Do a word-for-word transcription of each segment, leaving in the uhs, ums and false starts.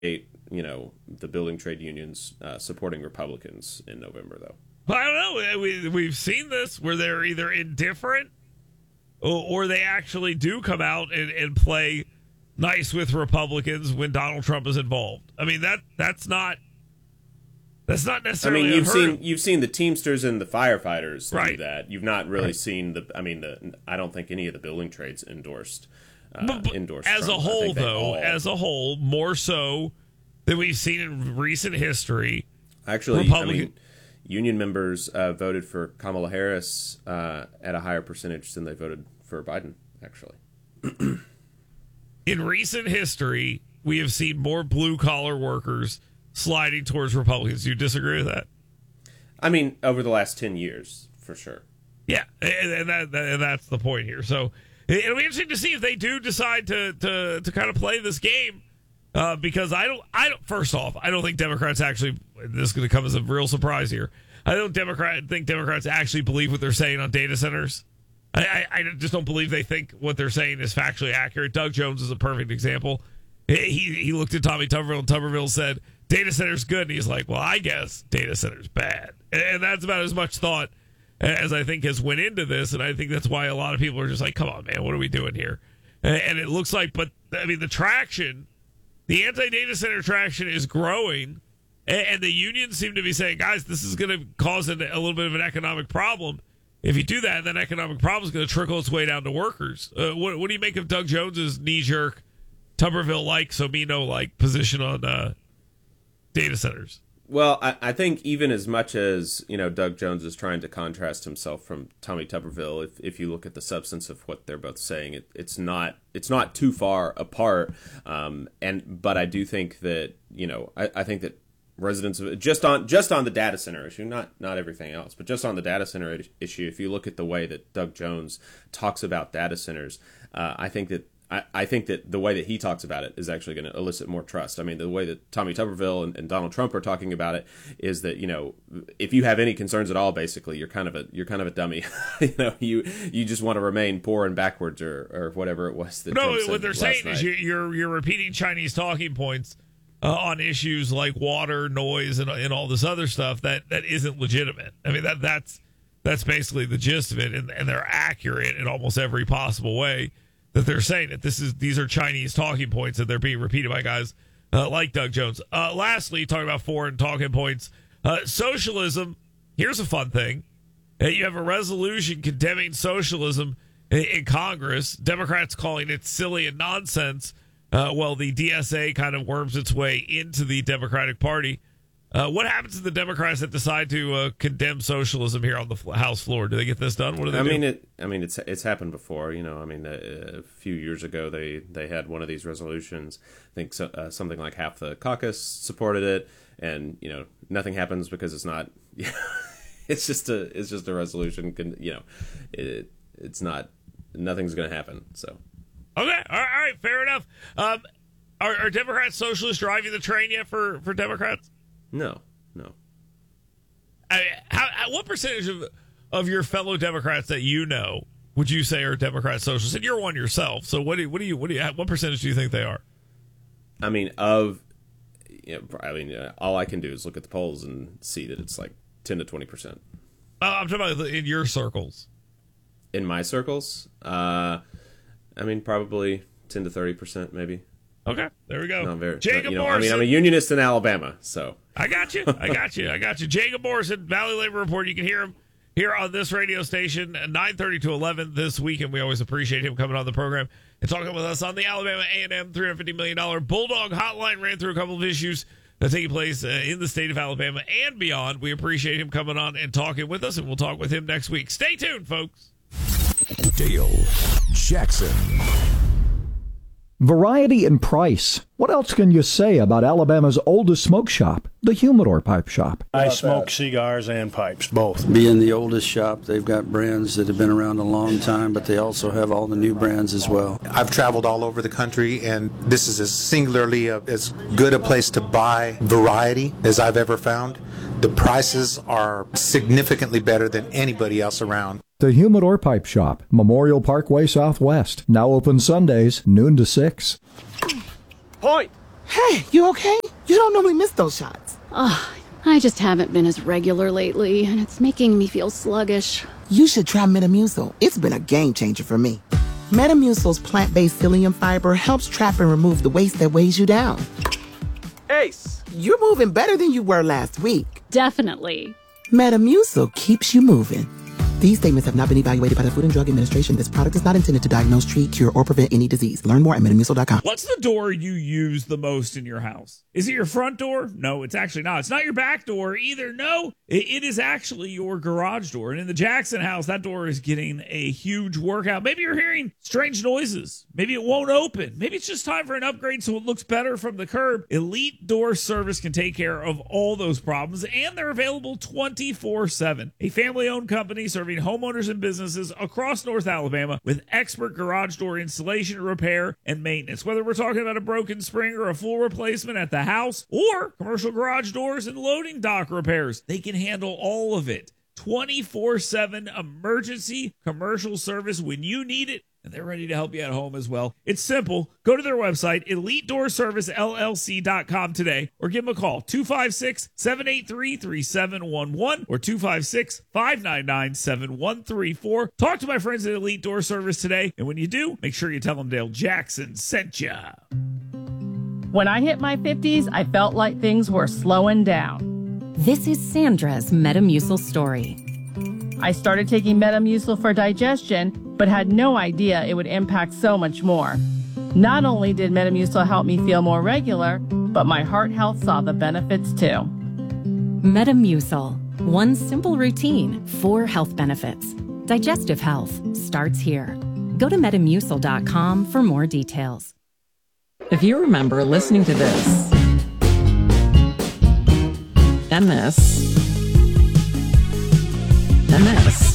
you know, the building trade unions uh, supporting Republicans in November, though. Well, I don't know. We, we've seen this where they're either indifferent or, or they actually do come out and, and play nice with Republicans when Donald Trump is involved. I mean, that that's not that's not necessarily. I mean, you've unheard seen of. you've seen the Teamsters and the firefighters Right. do that. You've not really Right. seen the. I mean, the. I don't think any of the building trades endorsed. Uh, But, but endorsed as Trump. a I whole, think they though, all- as a whole, more so than we've seen in recent history. Actually, Republican- I mean, union members uh, voted for Kamala Harris uh, at a higher percentage than they voted for Biden. Actually, In recent history, we have seen more blue collar workers sliding towards Republicans. Do you disagree with that? I mean, over the last ten years, for sure. Yeah, and, and, that, that, and that's the point here. So it- it'll be interesting to see if they do decide to to, to kind of play this game. Uh, because I don't, I don't. First off, I don't think Democrats actually. This is going to come as a real surprise here. I don't Democrat think Democrats actually believe what they're saying on data centers. I, I, I just don't believe they think what they're saying is factually accurate. Doug Jones is a perfect example. He he looked at Tommy Tuberville, and Tuberville said data center's good, and he's like, well, I guess data center's bad, and, and that's about as much thought as I think has went into this, and I think that's why a lot of people are just like, come on, man, what are we doing here? And, and it looks like, but I mean, the traction. The anti-data center traction is growing, and, and the unions seem to be saying, guys, this is going to cause an, a little bit of an economic problem. If you do that, that economic problem is going to trickle its way down to workers. Uh, what, what do you make of Doug Jones's knee-jerk, Tuberville-like, Somino-like position on uh, data centers? Well, I, I think even as much as, you know, Doug Jones is trying to contrast himself from Tommy Tuberville, if if you look at the substance of what they're both saying, it, it's not it's not too far apart. Um, and but I do think that, you know, I, I think that residents of just on just on the data center issue, not not everything else, but just on the data center issue, if you look at the way that Doug Jones talks about data centers, uh, I think that. I, I think that the way that he talks about it is actually going to elicit more trust. I mean, the way that Tommy Tuberville and, and Donald Trump are talking about it is that, you know, if you have any concerns at all, basically, you're kind of a you're kind of a dummy. you know, you you just want to remain poor and backwards, or, or whatever it was that. No, Trump what said they're last saying night. is you're, you're you're repeating Chinese talking points uh, on issues like water, noise, and and all this other stuff that, that isn't legitimate. I mean, that that's that's basically the gist of it, and, and they're accurate in almost every possible way. That they're saying that this is these are Chinese talking points that they're being repeated by guys uh, like Doug Jones. Uh, lastly, talking about foreign talking points, uh, socialism. Here's a fun thing: uh, you have a resolution condemning socialism in, in Congress. Democrats calling it silly and nonsense. Uh, well, the D S A kind of worms its way into the Democratic Party. Uh, what happens to the Democrats that decide to uh, condemn socialism here on the House floor? Do they get this done? What do they I do? mean, it. I mean, it's it's happened before. You know, I mean, uh, a few years ago they, they had one of these resolutions. I think so, uh, something like half the caucus supported it, and you know, nothing happens because it's not. it's just a it's just a resolution. You know, it it's not. Nothing's going to happen. So. Okay, all right, all right, fair enough. Um, are, are Democrats socialists driving the train yet for, for Democrats? No, no. I, how, how, what percentage of of your fellow Democrats that you know would you say are Democrat socialists? And you're one yourself, so what do you, what do you what do you what percentage do you think they are? I mean, of you know, I mean, uh, all I can do is look at the polls and see that it's like ten to twenty percent. Uh, I'm talking about in your circles. In my circles, uh, I mean, probably ten to thirty percent, maybe. Okay, there we go. Not very. Jacob you know, Morrison. I mean, I'm a unionist in Alabama, so. I got you. I got you. I got you. Jacob Morrison, Valley Labor Report. You can hear him here on this radio station, nine thirty to eleven this week, and we always appreciate him coming on the program and talking with us on the Alabama A and M three hundred fifty million dollars Bulldog Hotline. Ran through a couple of issues that are taking place uh, in the state of Alabama and beyond. We appreciate him coming on and talking with us, and we'll talk with him next week. Stay tuned, folks. Dale Jackson. Variety and price. What else can you say about Alabama's oldest smoke shop, the Humidor Pipe Shop? I smoke cigars and pipes, both. Being the oldest shop, they've got brands that have been around a long time, but they also have all the new brands as well. I've traveled all over the country, and this is as singularly a, as good a place to buy variety as I've ever found. The prices are significantly better than anybody else around. The Humidor Pipe Shop, Memorial Parkway Southwest. Now open Sundays, noon to six. Point! Hey, you okay? You don't normally miss those shots. Ugh, I just haven't been as regular lately, and it's making me feel sluggish. You should try Metamucil. It's been a game changer for me. Metamucil's plant-based psyllium fiber helps trap and remove the waste that weighs you down. Ace, you're moving better than you were last week. Definitely. Metamucil keeps you moving. These statements have not been evaluated by the Food and Drug Administration. This product is not intended to diagnose, treat, cure, or prevent any disease. Learn more at metamucil dot com. What's the door you use the most in your house? Is it your front door? No, it's actually not. It's not your back door either. No, it, it is actually your garage door. And in the Jackson house, that door is getting a huge workout. Maybe you're hearing strange noises. Maybe it won't open. Maybe it's just time for an upgrade so it looks better from the curb. Elite Door Service can take care of all those problems, and they're available twenty-four seven. A family-owned company serving homeowners and businesses across North Alabama with expert garage door installation, repair, and maintenance. Whether we're talking about a broken spring or a full replacement at the house or commercial garage doors and loading dock repairs, they can handle all of it. twenty-four seven emergency commercial service when you need it, and they're ready to help you at home as well. It's simple. Go to their website, elite door service l l c dot com today, or give them a call, two five six, seven eight three, three seven one one or two five six, five nine nine, seven one three four. Talk to my friends at Elite Door Service today, and when you do, make sure you tell them Dale Jackson sent ya. When I hit my fifties, I felt like things were slowing down. This is Sandra's Metamucil story. I started taking Metamucil for digestion, but had no idea it would impact so much more. Not only did Metamucil help me feel more regular, but my heart health saw the benefits too. Metamucil. One simple routine, four health benefits. Digestive health starts here. Go to metamucil dot com for more details. If you remember listening to this, and this, and this,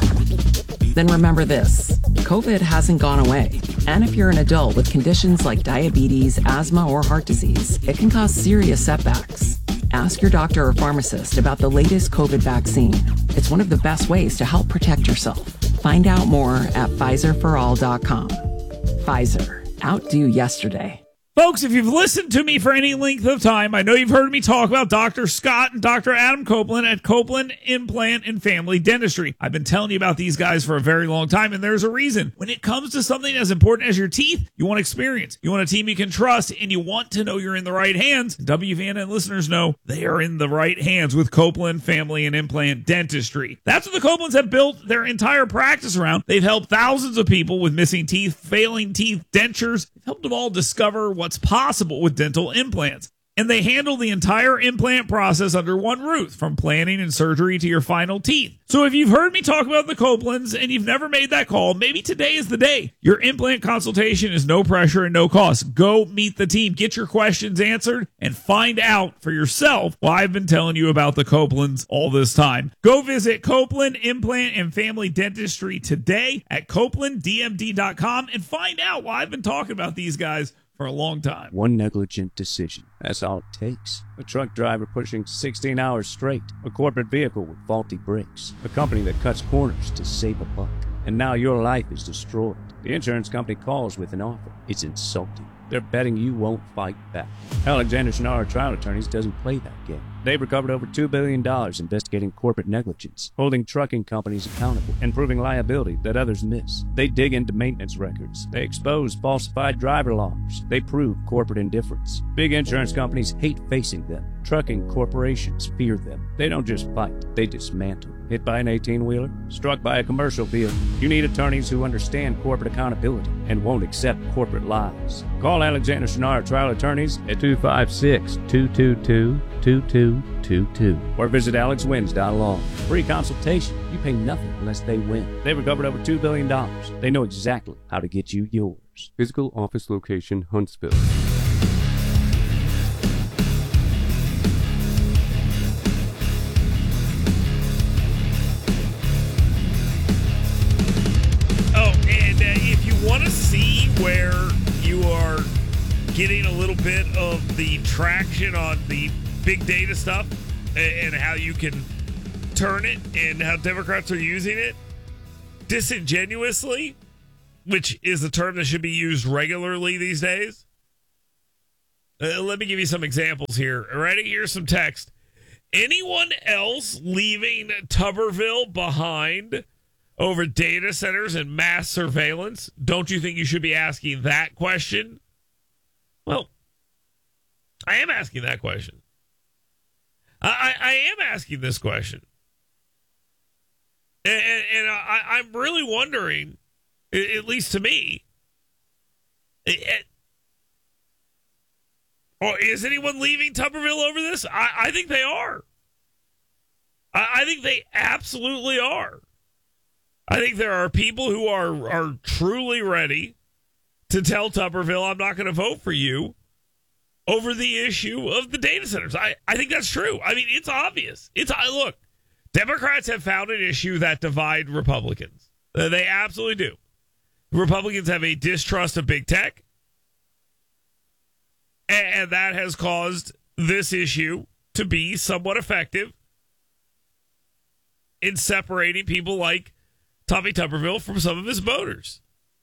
then remember this. COVID hasn't gone away. And if you're an adult with conditions like diabetes, asthma, or heart disease, it can cause serious setbacks. Ask your doctor or pharmacist about the latest COVID vaccine. It's one of the best ways to help protect yourself. Find out more at Pfizer for all dot com. Pfizer. Outdo yesterday. Folks, if you've listened to me for any length of time, I know you've heard me talk about Doctor Scott and Doctor Adam Copeland at Copeland Implant and Family Dentistry. I've been telling you about these guys for a very long time, and there's a reason. When it comes to something as important as your teeth, you want experience. You want a team you can trust, and you want to know you're in the right hands. W V N N listeners know they are in the right hands with Copeland Family and Implant Dentistry. That's what the Copelands have built their entire practice around. They've helped thousands of people with missing teeth, failing teeth, dentures. They've helped them all discover what what's possible with dental implants. And they handle the entire implant process under one roof, from planning and surgery to your final teeth. So if you've heard me talk about the Copelands and you've never made that call, maybe today is the day. Your implant consultation is no pressure and no cost. Go meet the team, get your questions answered, and find out for yourself why I've been telling you about the Copelands all this time. Go visit Copeland Implant and Family Dentistry today at copeland d m d dot com and find out why I've been talking about these guys for a long time. One negligent decision. That's all it takes. A truck driver pushing sixteen hours straight. A corporate vehicle with faulty brakes. A company that cuts corners to save a buck. And now your life is destroyed. The insurance company calls with an offer. It's insulting. They're betting you won't fight back. Alexander Shinara Trial Attorneys doesn't play that game. They've recovered over two billion dollars investigating corporate negligence, holding trucking companies accountable, and proving liability that others miss. They dig into maintenance records. They expose falsified driver logs. They prove corporate indifference. Big insurance companies hate facing them. Trucking corporations fear them. They don't just fight, they dismantle. Hit by an eighteen-wheeler? Struck by a commercial vehicle? You need attorneys who understand corporate accountability and won't accept corporate lies. Call Alexander Shinara Trial Attorneys at two five six, two two two, two two two two or visit alex wins dot law. Free consultation. You pay nothing unless they win. They've recovered over two billion dollars. They know exactly how to get you yours. Physical office location, Huntsville. Want to see where you are getting a little bit of the traction on the big data stuff and how you can turn it and how Democrats are using it disingenuously, which is a term that should be used regularly these days? Uh, let me give you some examples here. Ready? Here's some text. Anyone else leaving Tuberville behind over data centers and mass surveillance? Don't you think you should be asking that question? Well, I am asking that question. I, I, I am asking this question. And, and, and I, I'm really wondering, at least to me, it, or is anyone leaving Tuberville over this? I, I think they are. I, I think they absolutely are. I think there are people who are, are truly ready to tell Tuberville, I'm not going to vote for you over the issue of the data centers. I, I think that's true. I mean, it's obvious. It's I look, Democrats have found an issue that divide Republicans. Uh, they absolutely do. Republicans have a distrust of big tech, and, and that has caused this issue to be somewhat effective in separating people like Tommy Tuberville from some of his voters.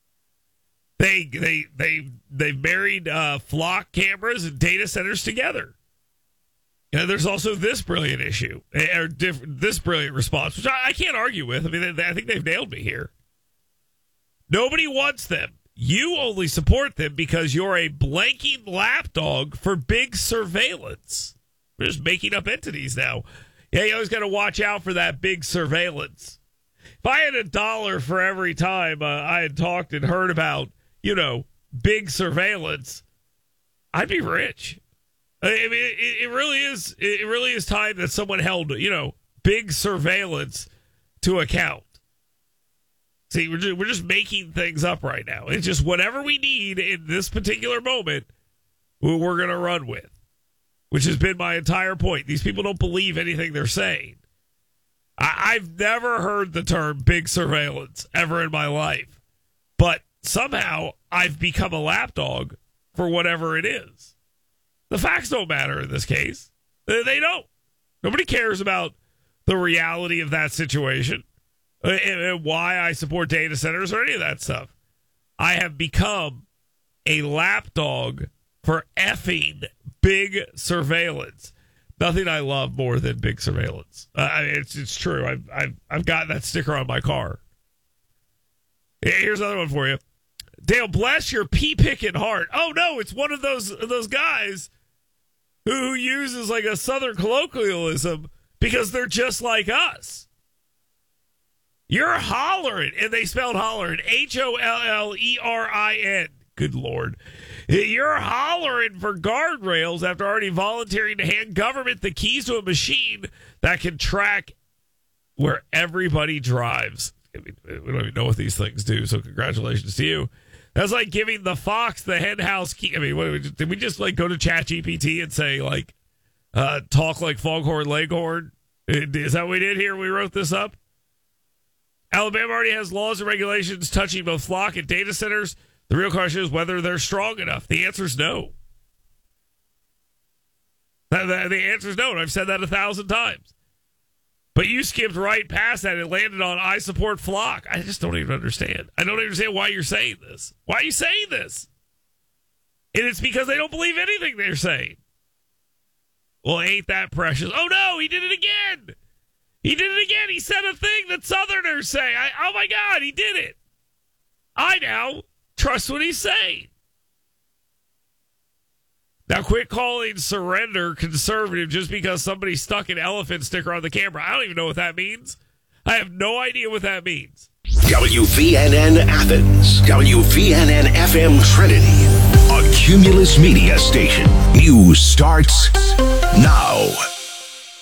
They they they they've married uh, flock cameras and data centers together. And there's also this brilliant issue, or diff- this brilliant response, which I, I can't argue with. I mean, they, I think they've nailed me here. Nobody wants them. You only support them because you're a blanking lapdog for big surveillance. We're just making up entities now. Yeah, you always got to watch out for that big surveillance. If I had a dollar for every time uh, I had talked and heard about, you know, big surveillance, I'd be rich. I mean, it, it really is. It really is time that someone held, you know, big surveillance to account. See, we're just, we're just making things up right now. It's just whatever we need in this particular moment, we're going to run with, which has been my entire point. These people don't believe anything they're saying. I, I've never heard the term big surveillance ever in my life, but somehow I've become a lapdog for whatever it is. The facts don't matter in this case. They don't. Nobody cares about the reality of that situation and why I support data centers or any of that stuff. I have become a lapdog for effing big surveillance. Nothing I love more than big surveillance. Uh, I mean, it's it's true. I've I've I've got that sticker on my car. Here's another one for you. Dale, bless your pea picking heart. Oh no, it's one of those those guys who uses like a Southern colloquialism because they're just like us. You're hollering, and they spelled hollering H O L L E R I N. Good Lord. You're hollering for guardrails after already volunteering to hand government the keys to a machine that can track where everybody drives. I mean, we don't even know what these things do, so congratulations to you. That's like giving the fox the hen house key. I mean, what, did we just like go to ChatGPT and say like, uh, talk like Foghorn Leghorn? Is that what we did here? We wrote this up. Alabama already has laws and regulations touching both flock and data centers. The real question is whether they're strong enough. The answer is no. The, the, the answer is no, and I've said that a thousand times. But you skipped right past that and landed on I support flock. I just don't even understand. I don't understand why you're saying this. Why are you saying this? And it's because they don't believe anything they're saying. Well, ain't that precious? Oh, no, he did it again. He did it again. He said a thing that Southerners say. I, oh, my God, he did it. I now trust what he's saying. Now, quit calling surrender conservative just because somebody stuck an elephant sticker on the camera. I don't even know what that means. I have no idea what that means. W V N N Athens, W V N N F M Trinity, a Cumulus Media station. News starts now.